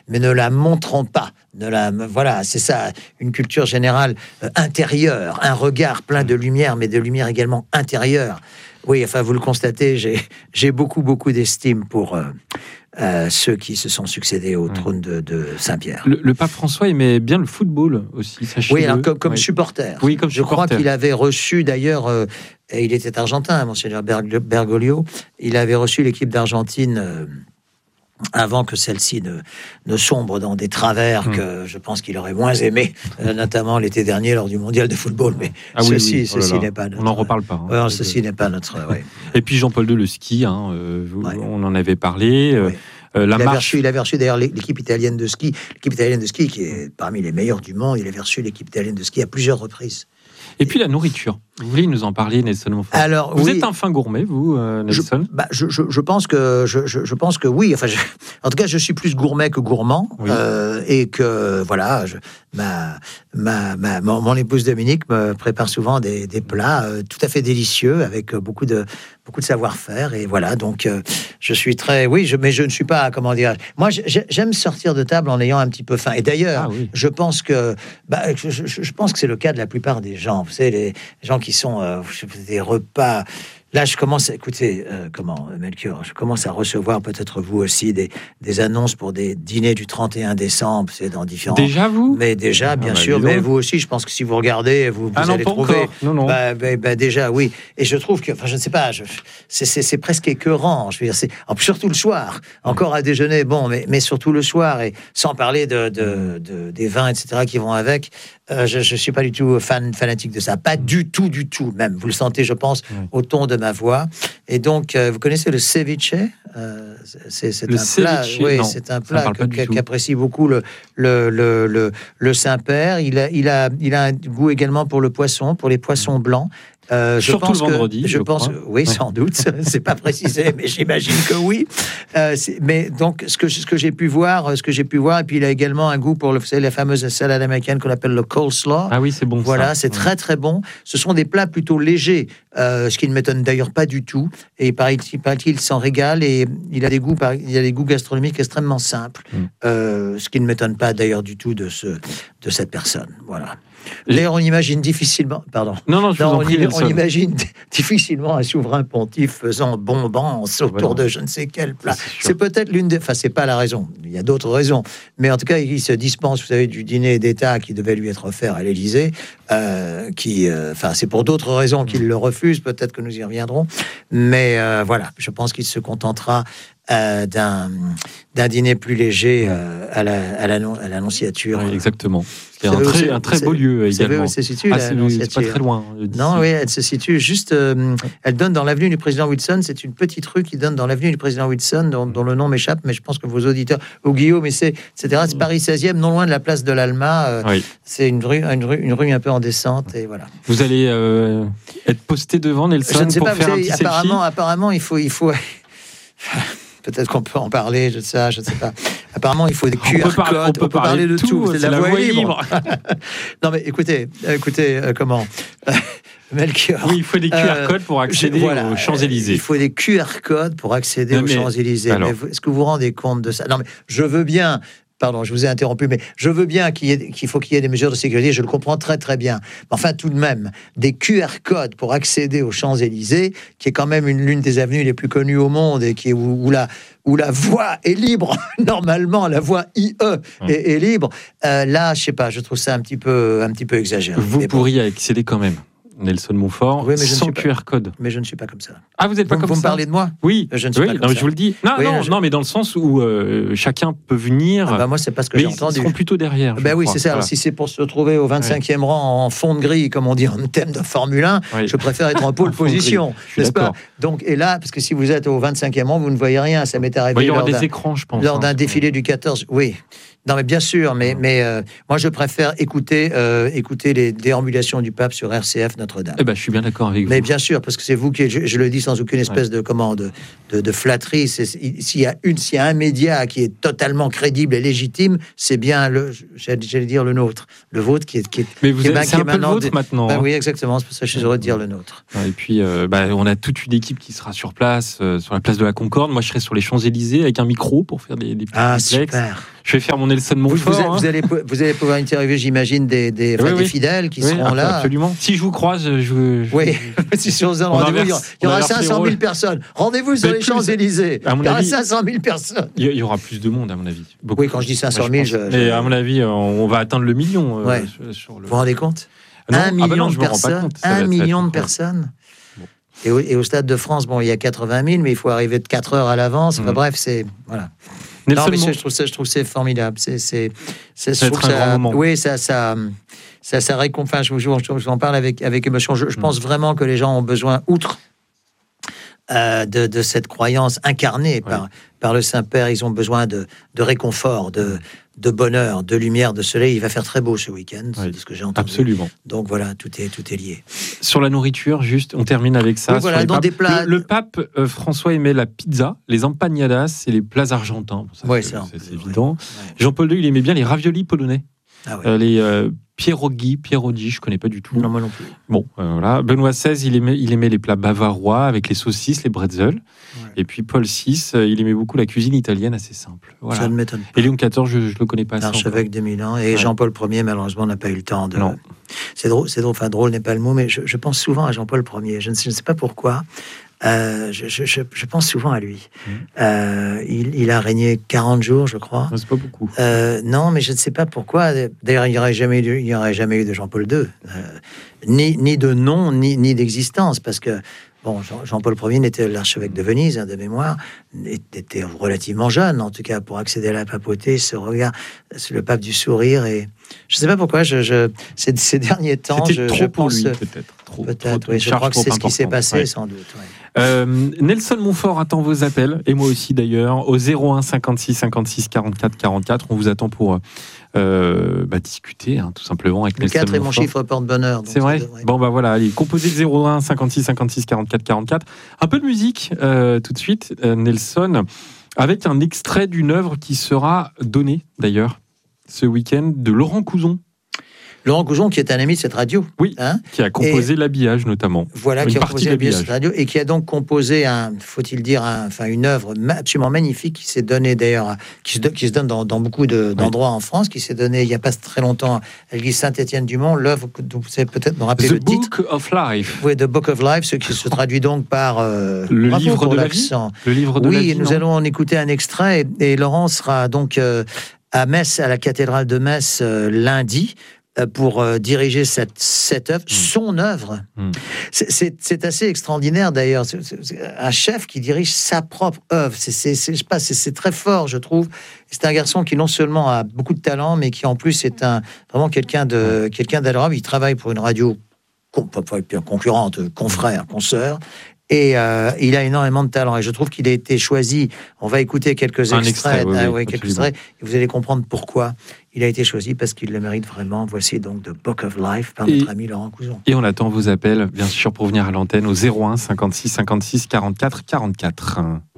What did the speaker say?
mais ne la montrons pas. Voilà, c'est ça, une culture générale intérieure, un regard plein de lumière, mais de lumière également intérieure. Oui, enfin, vous le constatez, j'ai beaucoup d'estime pour ceux qui se sont succédés au trône de Saint-Pierre. Le pape François aimait bien le football aussi, sachez-le. Oui, alors comme supporter. Oui, comme Je crois qu'il avait reçu d'ailleurs, et il était argentin, Monseigneur Bergoglio, il avait reçu l'équipe d'Argentine avant que celle-ci ne sombre dans des travers que je pense qu'il aurait moins aimé, notamment l'été dernier lors du mondial de football. Mais ceci n'est pas notre... On n'en reparle pas. Ceci n'est pas notre... Et puis Jean-Paul II, le ski, on en avait parlé. Il avait reçu d'ailleurs l'équipe italienne de ski. L'équipe italienne de ski, qui est parmi les meilleures du monde, il avait reçu l'équipe italienne de ski à plusieurs reprises. Et puis la nourriture. Vous voulez nous en parler, Nelson Montfort? Alors, vous êtes un fin gourmet, vous, Nelson? Je pense que oui. Enfin, en tout cas, je suis plus gourmet que gourmand, et que voilà, mon épouse Dominique me prépare souvent des plats tout à fait délicieux avec beaucoup de savoir-faire, et voilà. Donc, je suis très, mais je ne suis pas, comment dire. Moi, j'aime sortir de table en ayant un petit peu faim. Et d'ailleurs, je pense que c'est le cas de la plupart des gens. Vous savez, les gens qui sont des repas. Là, je commence à écouter, Melchior, je commence à recevoir, peut-être vous aussi, des annonces pour des dîners du 31 décembre, c'est dans différents... Déjà, vous? Mais déjà, bien sûr, mais vous aussi, je pense que si vous regardez, vous allez trouver... Non. Déjà, oui. Et je trouve que, je ne sais pas, c'est presque écœurant, je veux dire, surtout le soir, encore à déjeuner, mais surtout le soir, et sans parler des vins, etc., qui vont avec. Je ne suis pas du tout fanatique de ça, pas du tout, même. Vous le sentez, je pense, au ton de ma voix. Et donc, vous connaissez le ceviche? C'est un plat qu'apprécie beaucoup le Saint-Père. Il a un goût également pour le poisson, pour les poissons blancs. Surtout le vendredi, je pense, oui, sans doute. C'est pas précisé, mais j'imagine que oui. Mais donc, ce que j'ai pu voir, et puis il a également un goût pour la fameuse salade américaine qu'on appelle le coleslaw. Ah oui, c'est bon. Voilà, c'est très très bon. Ce sont des plats plutôt légers, ce qui ne m'étonne d'ailleurs pas du tout. Et il s'en régale, et il a des goûts gastronomiques extrêmement simples, ce qui ne m'étonne pas d'ailleurs du tout de cette personne. Voilà. D'ailleurs, on imagine difficilement, on imagine difficilement un souverain pontife faisant bombance autour de je ne sais quel plat. C'est peut-être c'est pas la raison. Il y a d'autres raisons, mais en tout cas, il se dispense, vous savez, du dîner d'État qui devait lui être offert à l'Élysée. C'est pour d'autres raisons qu'il le refuse. Peut-être que nous y reviendrons, mais voilà, je pense qu'il se contentera d'un dîner plus léger à l'Annonciature. Oui, exactement. C'est un très beau lieu également. Vous savez où elle se situe, l'Annonciature? C'est pas très loin. Non, oui, elle se situe juste... elle donne dans l'avenue du président Wilson. C'est une petite rue qui donne dans l'avenue du président Wilson, dont le nom m'échappe, mais je pense que vos auditeurs... Ou Guillaume, etc. C'est Paris 16e, non loin de la place de l'Alma. C'est une rue un peu en descente, et voilà. Vous allez être posté devant Nelson? Je ne sais pas, faire un petit apparemment, il faut... Peut-être qu'on peut en parler, je ne sais pas. Apparemment, il faut des QR codes. On peut parler de tout. C'est la voie libre. Non, mais écoutez, Melchior. Oui, il faut des QR codes pour accéder aux Champs-Élysées. Il faut des QR codes pour accéder aux Champs-Élysées. Est-ce que vous vous rendez compte de ça? Non, mais je veux bien... Pardon, je vous ai interrompu, mais je veux bien qu'il faut qu'il y ait des mesures de sécurité, je le comprends très très bien. Mais enfin, tout de même, des QR codes pour accéder aux Champs-Élysées, qui est quand même l'une des avenues les plus connues au monde, et où la voie est libre, normalement, la voie IE est libre. Là, je sais pas, je trouve ça un petit peu exagéré. Vous pourriez accéder quand même, Nelson Montfort, sans QR code. Mais je ne suis pas comme ça. Ah, vous n'êtes pas comme ça? Vous me parlez de moi? Oui. Je ne suis pas comme ça. Je vous le dis. Non, mais dans le sens où chacun peut venir. Moi, c'est pas ce que j'ai entendu. Ils seront plutôt derrière. Oui, c'est ça. Alors, si c'est pour se retrouver au 25e rang en fond de grille, comme on dit en thème de Formule 1, je préfère être en pole position. N'est-ce pas? Donc, et là, parce que si vous êtes au 25e rang, vous ne voyez rien. Ça m'est arrivé. Il y aura des écrans, je pense. Lors d'un défilé du 14. Oui. Non, mais bien sûr, mais moi, je préfère écouter les déambulations du pape sur RCF Notre-Dame. Je suis bien d'accord avec vous. Mais bien sûr, parce que c'est vous qui, je le dis sans aucune espèce de flatterie, s'il y a un média qui est totalement crédible et légitime, c'est bien j'allais dire le nôtre. Le vôtre qui est... Mais c'est un peu le vôtre maintenant. Oui, exactement, c'est pour ça que je suis heureux de dire le nôtre. Et puis, on a toute une équipe qui sera sur place, sur la place de la Concorde. Moi, je serai sur les Champs-Élysées avec un micro pour faire des petits super. Je vais faire mon Nelson Montfort. Vous allez pouvoir interviewer, j'imagine, des fidèles qui seront là. Absolument. Si je vous croise, oui, si sur un rendez-vous, il y aura 500 000 personnes. Rendez-vous sur les Champs-Élysées. Il y aura 500 000 personnes. Il y aura plus de monde, à mon avis. Oui, quand je dis 500 000, mais à mon avis, on va atteindre le million. Vous vous rendez compte ? 1 million de personnes. 1 million de personnes. Et au Stade de France, il y a 80 000, mais il faut arriver de 4 heures à l'avance. Enfin, bref, c'est... Voilà. Non, mais je trouve que c'est formidable. C'est un grand moment. Oui, ça réconforte. Je en parle avec émotion. Je pense vraiment que les gens ont besoin, outre de cette croyance incarnée par le Saint-Père, ils ont besoin de réconfort, de bonheur, de lumière, de soleil. Il va faire très beau ce week-end, c'est ce que j'ai entendu. Absolument. Donc voilà, tout est lié. Sur la nourriture, juste, on termine avec ça. Oui, voilà, dans des plats... Le pape François aimait la pizza, les empanadas et les plats argentins. Bon, c'est évident. Ouais. Jean-Paul II, il aimait bien les raviolis polonais. Ah ouais. Les pierogi, je connais pas du tout. Non, moi non plus. Bon, voilà. Benoît XVI, il aimait les plats bavarois avec les saucisses, les bretzels. Ouais. Et puis Paul VI, il aimait beaucoup la cuisine italienne assez simple. Voilà. Ça ne m'étonne pas. Et Léon XIV, je le connais pas. L'archevêque de Milan. Et Jean-Paul Ier, malheureusement, n'a pas eu le temps de... Non. C'est drôle, enfin drôle n'est pas le mot, mais je pense souvent à Jean-Paul Ier. Je ne sais pas pourquoi. Je pense souvent à lui. Il a régné 40 jours, je crois. C'est pas beaucoup. Non, mais je ne sais pas pourquoi. D'ailleurs, il n'y aurait jamais eu de Jean-Paul II. Ni de nom, ni d'existence. Parce que, bon, Jean-Paul Ier n'était l'archevêque de Venise, de mémoire, était relativement jeune, en tout cas, pour accéder à la papauté. Ce regard, c'est le pape du sourire. Et je ne sais pas pourquoi, ces derniers temps, je pense... Lui, peut-être. Peut-être, oui. Je crois que c'est ce qui s'est passé, sans doute. Ouais. Nelson Montfort attend vos appels, et moi aussi d'ailleurs, au 01 56 56 44 44. On vous attend pour discuter, tout simplement, avec Nelson Montfort. Le 4 est mon chiffre porte-bonheur. C'est vrai. Bon, voilà, allez, composez le 01 56 56 44 44. Un peu de musique, tout de suite, Nelson, avec un extrait d'une œuvre qui sera donnée, d'ailleurs, ce week-end, de Laurent Couzon. Laurent Couzon, qui est un ami de cette radio. Oui, qui a composé l'habillage, notamment. Voilà, qui a composé l'habillage de cette radio, et qui a donc composé, faut-il dire, une œuvre absolument magnifique, qui s'est donnée d'ailleurs, qui se donne dans beaucoup d'endroits en France, qui s'est donnée il n'y a pas très longtemps à l'église Saint-Étienne-du-Mont, l'œuvre dont vous savez peut-être me rappeler le titre. The Book of Life. Oui, The Book of Life, ce qui se traduit donc par... le livre de la vie. Le livre de la vie, nous allons en écouter un extrait, et Laurent sera donc à Metz, à la cathédrale de Metz, lundi, pour diriger cette œuvre, son œuvre. C'est assez extraordinaire d'ailleurs. C'est un chef qui dirige sa propre œuvre. C'est très fort, je trouve. C'est un garçon qui non seulement a beaucoup de talent, mais qui en plus est vraiment quelqu'un d'adorable. Il travaille pour une radio concurrente, confrère, consoeur. Et il a énormément de talent. Et je trouve qu'il a été choisi. On va écouter quelques extraits. Quelques extraits. Et vous allez comprendre pourquoi il a été choisi, parce qu'il le mérite vraiment. Voici donc The Book of Life par notre ami Laurent Couzon. Et on attend vos appels, bien sûr, pour venir à l'antenne au 01 56 56 44 44.